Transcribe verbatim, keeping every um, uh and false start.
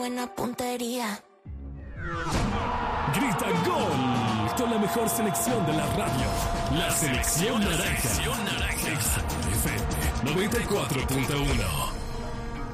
Buena puntería. Grita gol con la mejor selección de la radio. La selección naranja. Exa F M noventa y cuatro punto uno.